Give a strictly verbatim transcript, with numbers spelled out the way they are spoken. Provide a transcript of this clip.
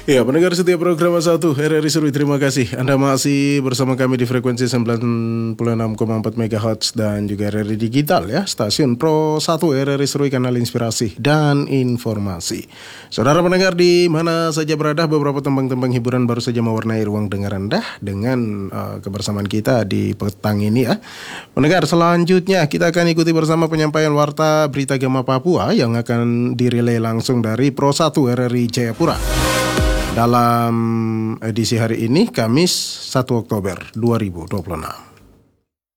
Ya, pendengar setiap program satu R R I Serui, terima kasih Anda masih bersama kami di frekuensi sembilan puluh enam koma empat megahertz dan juga R R I Digital ya, stasiun Pro satu R R I Serui, kanal inspirasi dan informasi. Saudara pendengar di mana saja berada, beberapa tembang-tembang hiburan baru saja mewarnai ruang dengar Anda dengan uh, kebersamaan kita di petang ini ya. Pendengar, selanjutnya kita akan ikuti bersama penyampaian warta berita Gema Papua yang akan dirilai langsung dari Pro satu R R I Jayapura. Dalam edisi hari ini, Kamis satu Oktober dua ribu dua puluh enam.